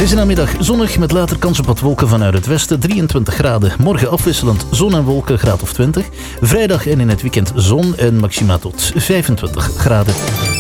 is een namiddag zonnig met later kans op wat wolken vanuit het westen, 23 graden. Morgen afwisselend zon en wolken, graad of 20. Vrijdag en in het weekend zon en maxima tot 25 graden.